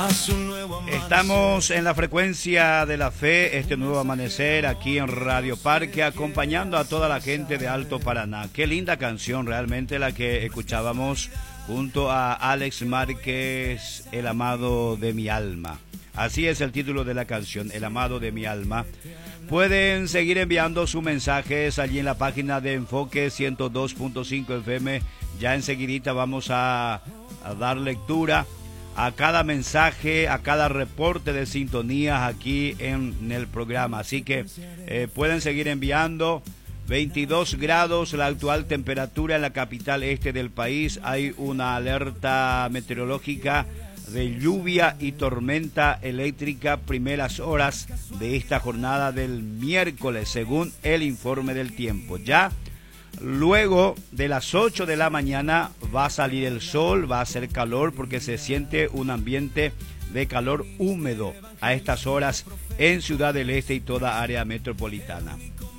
Estamos en la frecuencia de la fe, este nuevo amanecer aquí en Radio Parque, acompañando a toda la gente de Alto Paraná. Qué linda canción realmente la que escuchábamos junto a Alex Márquez, El amado de mi alma. Así es el título de la canción, El amado de mi alma. Pueden seguir enviando sus mensajes allí en la página de Enfoque 102.5 FM. Ya enseguidita vamos a dar lectura a cada mensaje, a cada reporte de sintonías aquí en el programa. Así que pueden seguir enviando. 22 grados la actual temperatura en la capital este del país. Hay una alerta meteorológica de lluvia y tormenta eléctrica primeras horas de esta jornada del miércoles, según el informe del tiempo. Ya luego de las 8 de la mañana va a salir el sol, va a hacer calor porque se siente un ambiente de calor húmedo a estas horas en Ciudad del Este y toda área metropolitana.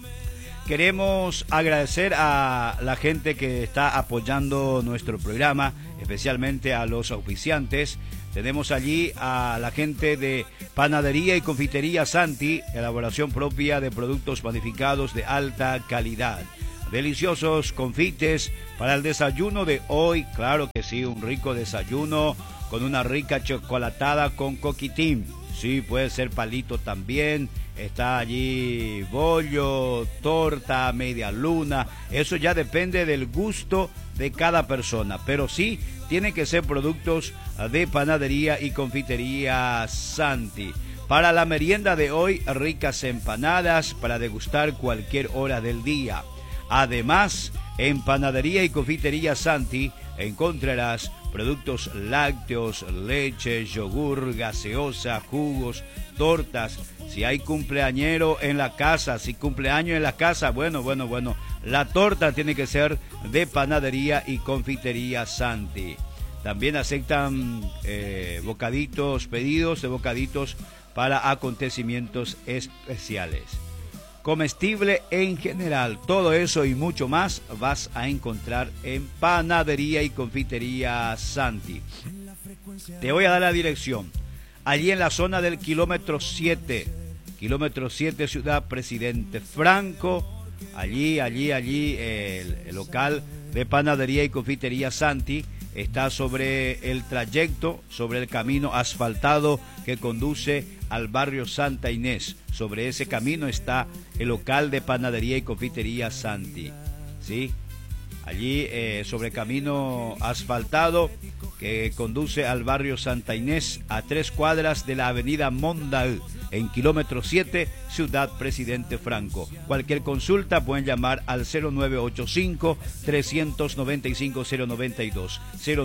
Queremos agradecer a la gente que está apoyando nuestro programa, especialmente a los auspiciantes. Tenemos allí a la gente de Panadería y Confitería Santi, elaboración propia de productos panificados de alta calidad. Deliciosos confites para el desayuno de hoy, claro que sí, un rico desayuno con una rica chocolatada con coquitín. Sí, puede ser palito también, está allí bollo, torta, media luna, eso ya depende del gusto de cada persona, pero sí, tienen que ser productos de Panadería y Confitería Santi. Para la merienda de hoy, ricas empanadas para degustar cualquier hora del día. Además, en Panadería y Confitería Santi encontrarás productos lácteos, leche, yogur, gaseosa, jugos, tortas. Si hay cumpleañero en la casa, si cumpleaños en la casa, bueno, la torta tiene que ser de Panadería y Confitería Santi. También aceptan bocaditos, pedidos de bocaditos para acontecimientos especiales. Comestible en general, todo eso y mucho más vas a encontrar en Panadería y Confitería Santi. Te voy a dar la dirección. Allí en la zona del kilómetro 7 Ciudad Presidente Franco, allí el local de Panadería y Confitería Santi está sobre el trayecto, sobre el camino asfaltado que conduce al barrio Santa Inés. Sobre ese camino está el local de Panadería y Confitería Santi, ¿sí? Allí sobre el camino asfaltado que conduce al barrio Santa Inés, a 3 cuadras de la avenida Mondaú, en kilómetro 7, Ciudad Presidente Franco. Cualquier consulta pueden llamar al 0985-395-092,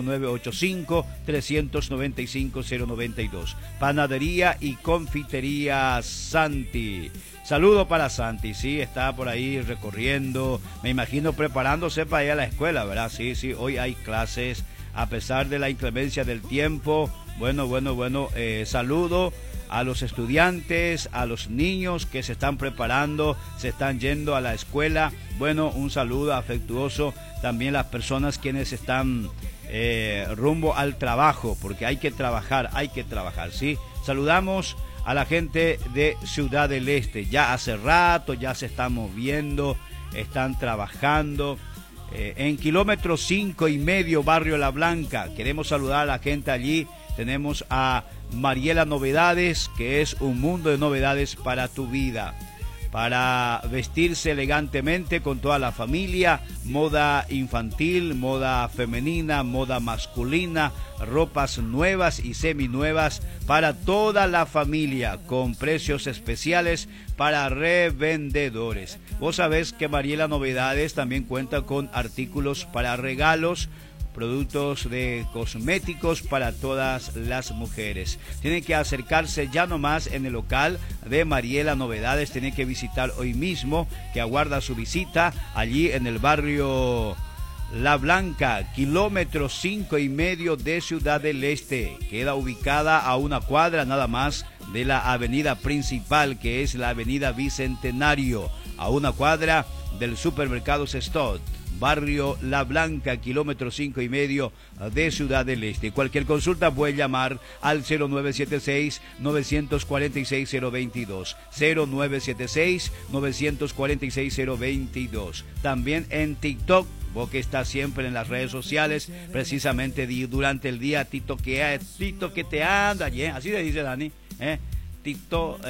0985-395-092. Panadería y Confitería Santi. Saludo para Santi, sí, está por ahí recorriendo, me imagino preparándose para ir a la escuela, ¿verdad? Sí, hoy hay clases, a pesar de la inclemencia del tiempo. Saludo a los estudiantes, a los niños que se están preparando, se están yendo a la escuela. Bueno, un saludo afectuoso también a las personas quienes están rumbo al trabajo, porque hay que trabajar, ¿sí? Saludamos a la gente de Ciudad del Este, ya hace rato, ya se están moviendo, están trabajando. En kilómetro 5,5, barrio La Blanca, queremos saludar a la gente allí. Tenemos a Mariela Novedades, que es un mundo de novedades para tu vida, para vestirse elegantemente con toda la familia, moda infantil, moda femenina, moda masculina, ropas nuevas y seminuevas para toda la familia, con precios especiales para revendedores. Vos sabés que Mariela Novedades también cuenta con artículos para regalos, productos de cosméticos para todas las mujeres. Tienen que acercarse ya nomás en el local de Mariela Novedades, tienen que visitar hoy mismo, que aguarda su visita allí en el barrio La Blanca, kilómetro 5,5 de Ciudad del Este. Queda ubicada a una cuadra nada más de la avenida principal, que es la avenida Bicentenario, a una cuadra del supermercado Sestot. barrio La Blanca, kilómetro 5,5 de Ciudad del Este. Cualquier consulta puede llamar al 0976-946-022, 0976-946-022. También en TikTok, vos que estás siempre en las redes sociales, precisamente durante el día TikToketeando allí, así le dice Dani, TikTok,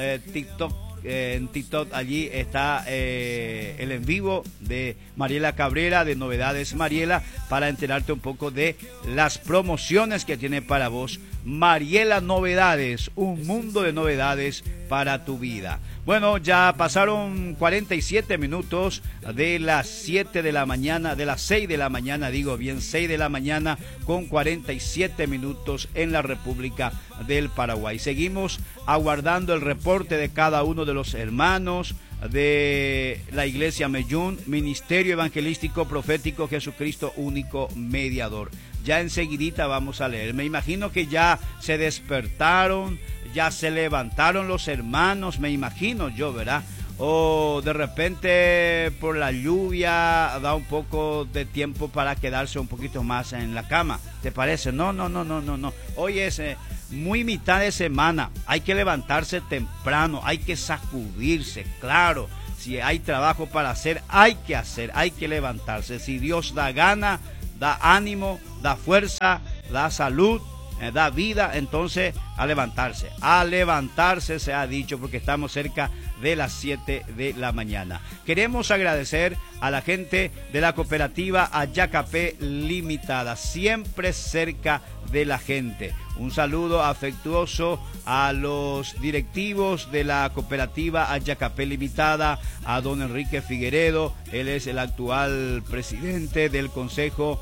en TikTok allí está el en vivo de Mariela Cabrera de Novedades Mariela, para enterarte un poco de las promociones que tiene para vos Mariela Novedades, un mundo de novedades para tu vida. Bueno, ya pasaron 47 minutos de las 7 de la mañana, de las 6 de la mañana, digo bien, 6 de la mañana con 47 minutos en la República del Paraguay. Seguimos aguardando el reporte de cada uno de los hermanos de la Iglesia Meyún, Ministerio Evangelístico Profético Jesucristo Único Mediador. Ya enseguidita vamos a leer. Me imagino que ya se despertaron, ya se levantaron los hermanos, me imagino yo, ¿verdad? O de repente por la lluvia da un poco de tiempo para quedarse un poquito más en la cama. ¿Te parece? No. Hoy es muy mitad de semana. Hay que levantarse temprano, hay que sacudirse, claro. Si hay trabajo para hacer, hay que levantarse. Si Dios da gana, da ánimo, da fuerza, da salud, da vida, entonces a levantarse se ha dicho, porque estamos cerca de las 7 de la mañana. Queremos agradecer a la gente de la cooperativa Ayacapé Limitada, siempre cerca de la gente. Un saludo afectuoso a los directivos de la cooperativa Ayacapé Limitada, a don Enrique Figueredo, él es el actual presidente del Consejo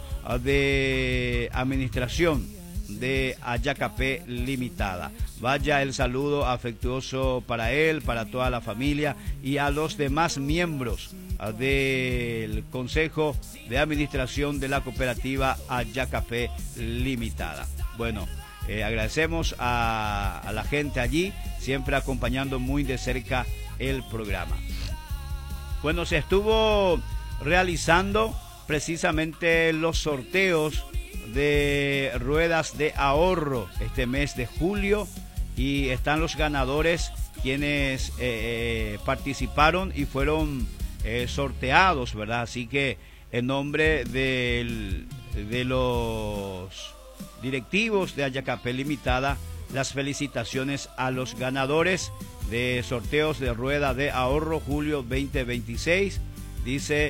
de Administración de Ayacapé Limitada. Vaya el saludo afectuoso para él, para toda la familia y a los demás miembros del Consejo de Administración de la cooperativa Ayacapé Limitada. Bueno, agradecemos a la gente allí, siempre acompañando muy de cerca el programa. Bueno, se estuvo realizando precisamente los sorteos de ruedas de ahorro este mes de julio, y están los ganadores quienes participaron y fueron sorteados, ¿verdad? Así que en nombre de los directivos de Ayacapé Limitada, las felicitaciones a los ganadores de sorteos de rueda de ahorro julio 2026. Dice,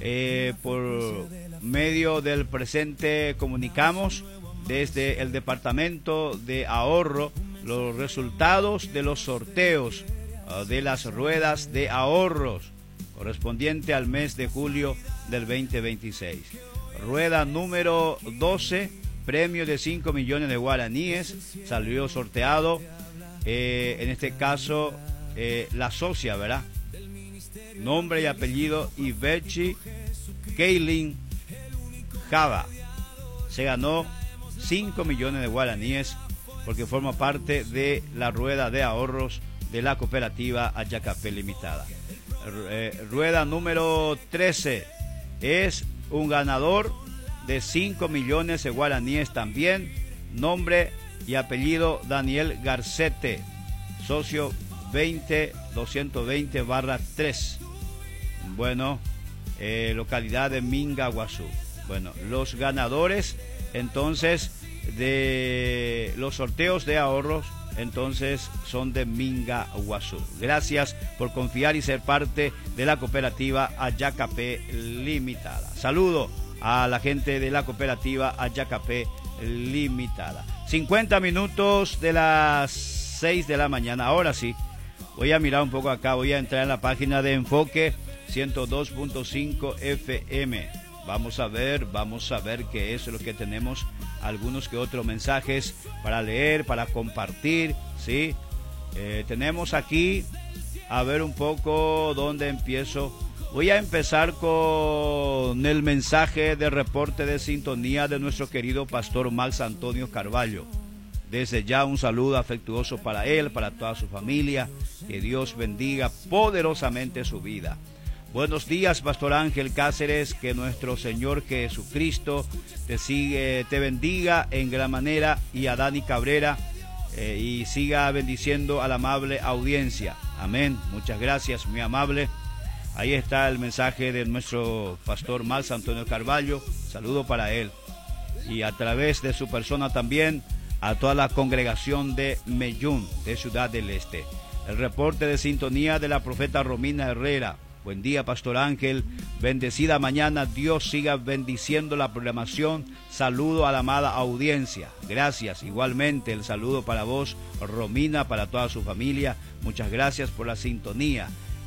por medio del presente comunicamos desde el Departamento de Ahorro los resultados de los sorteos de las ruedas de ahorros correspondiente al mes de julio del 2026. Rueda número 12, premio de 5 millones de guaraníes, salió sorteado, en este caso la socia, ¿verdad? Nombre y apellido Iberchi Keilin Java. Se ganó 5 millones de guaraníes porque forma parte de la rueda de ahorros de la cooperativa Ayacapé Limitada. Rueda número 13 es un ganador de 5 millones de guaraníes también. Nombre y apellido Daniel Garcete, socio 20220-3. Bueno, localidad de Mingaguazú. Bueno, los ganadores entonces de los sorteos de ahorros entonces son de Mingaguazú. Gracias por confiar y ser parte de la cooperativa Ayacapé Limitada. Saludo a la gente de la cooperativa Ayacapé Limitada. 50 minutos de las 6 de la mañana. Ahora sí, voy a mirar un poco acá, voy a entrar en la página de Enfoque 102.5 FM. Vamos a ver qué es lo que tenemos, algunos que otros mensajes para leer, para compartir, ¿sí? Tenemos aquí, a ver un poco dónde empiezo. Voy a empezar con el mensaje de reporte de sintonía de nuestro querido pastor Max Antonio Carvalho. Desde ya un saludo afectuoso para él, para toda su familia, que Dios bendiga poderosamente su vida. Buenos días, Pastor Ángel Cáceres, que nuestro Señor Jesucristo te bendiga en gran manera, y a Dani Cabrera, y siga bendiciendo a la amable audiencia. Amén. Muchas gracias, muy amable. Ahí está el mensaje de nuestro pastor Max Antonio Carvalho. Saludo para él. Y a través de su persona también a toda la congregación de Medellín, de Ciudad del Este. El reporte de sintonía de la profeta Romina Herrera. Buen día, Pastor Ángel. Bendecida mañana. Dios siga bendiciendo la programación. Saludo a la amada audiencia. Gracias. Igualmente el saludo para vos, Romina, para toda su familia. Muchas gracias por la sintonía.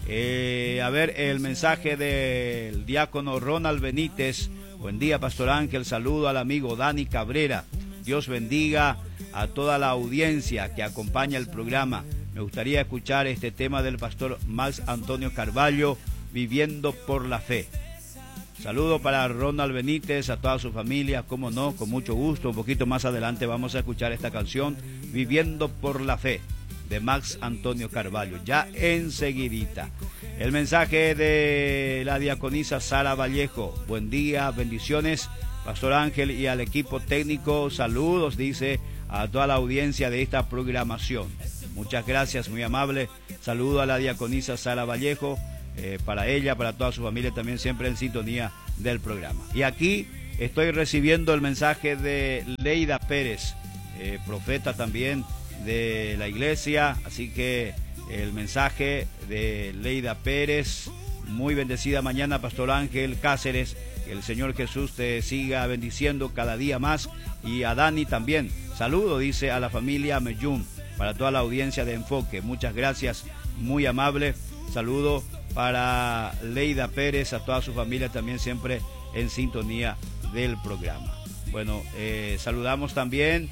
A ver, el mensaje del diácono Ronald Benítez. Buen día, Pastor Ángel. Saludo al amigo Dani Cabrera. Dios bendiga a toda la audiencia que acompaña el programa. Me gustaría escuchar este tema del pastor Max Antonio Carvalho, Viviendo por la Fe. Saludo para Ronald Benítez, a toda su familia, cómo no, con mucho gusto. Un poquito más adelante vamos a escuchar esta canción, Viviendo por la Fe, de Max Antonio Carvalho, ya enseguidita. El mensaje de la diaconisa Sara Vallejo. Buen día, bendiciones, Pastor Ángel, y al equipo técnico. Saludos, dice, a toda la audiencia de esta programación. Muchas gracias, muy amable. Saludo a la diaconisa Sara Vallejo, para ella, para toda su familia, también siempre en sintonía del programa. Y aquí estoy recibiendo el mensaje de Leida Pérez, profeta también de la iglesia, así que el mensaje de Leida Pérez. Muy bendecida mañana, Pastor Ángel Cáceres, que el Señor Jesús te siga bendiciendo cada día más. Y a Dani también, saludo, dice, a la familia Medellín, para toda la audiencia de Enfoque. Muchas gracias, muy amable. Saludo para Leida Pérez, a toda su familia también siempre en sintonía del programa. Bueno, saludamos también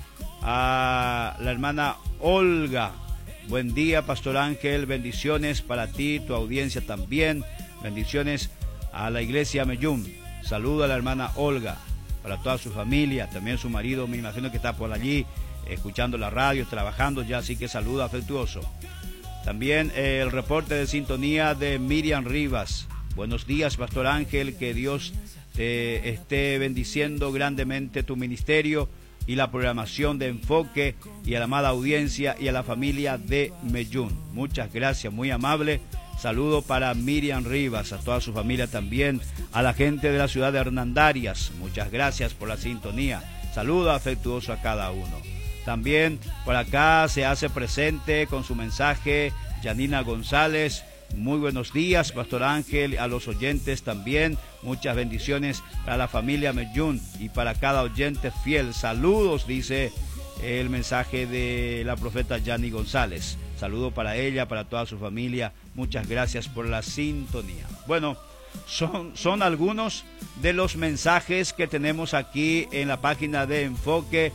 a la hermana Olga. Buen día, Pastor Ángel, bendiciones para ti, tu audiencia también. Bendiciones a la iglesia Medellín. Saludo a la hermana Olga, para toda su familia, también su marido, me imagino que está por allí, escuchando la radio, trabajando ya, así que saludo afectuoso. También el reporte de sintonía de Miriam Rivas. Buenos días, Pastor Ángel, que Dios te esté bendiciendo grandemente tu ministerio y la programación de Enfoque, y a la amada audiencia y a la familia de Medellín. Muchas gracias, muy amable. Saludo para Miriam Rivas, a toda su familia también, a la gente de la ciudad de Hernandarias. Muchas gracias por la sintonía. Saludo afectuoso a cada uno. También por acá se hace presente con su mensaje Yanina González. Muy buenos días, Pastor Ángel, a los oyentes también. Muchas bendiciones para la familia Medellín y para cada oyente fiel. Saludos, dice el mensaje de la profeta Yani González. Saludo para ella, para toda su familia. Muchas gracias por la sintonía. Bueno, son algunos de los mensajes que tenemos aquí en la página de Enfoque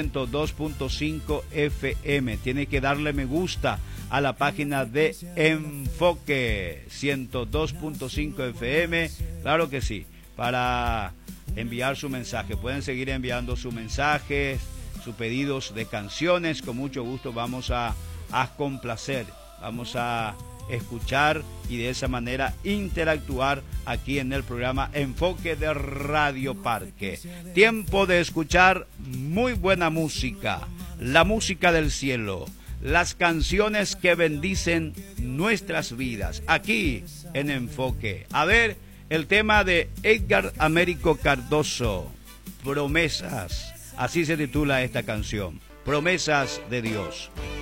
102.5 FM. Tiene que darle me gusta a la página de Enfoque 102.5 FM. Claro que sí, para enviar su mensaje. Pueden seguir enviando sus mensajes, sus pedidos de canciones. Con mucho gusto vamos a complacer, vamos a escuchar y de esa manera interactuar aquí en el programa Enfoque de Radio Parque. Tiempo de escuchar muy buena música, la música del cielo, las canciones que bendicen nuestras vidas, aquí en Enfoque. A ver, el tema de Edgar Américo Cardoso, Promesas, así se titula esta canción, Promesas de Dios.